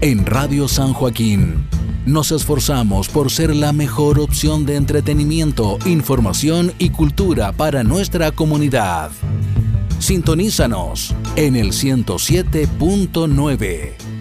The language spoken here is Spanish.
En Radio San Joaquín nos esforzamos por ser la mejor opción de entretenimiento, información y cultura para nuestra comunidad. Sintonízanos en el 107.9.